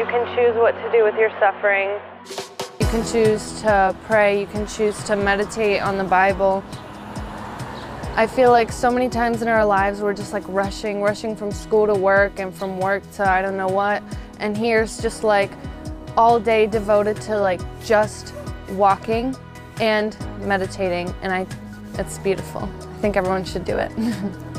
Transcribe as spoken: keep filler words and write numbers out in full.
You can choose what to do with your suffering. You can choose to pray, you can choose to meditate on the Bible. I feel like so many times in our lives we're just like rushing, rushing from school to work and from work to I don't know what. And here's just like all day devoted to like just walking and meditating, and I, it's beautiful. I think everyone should do it.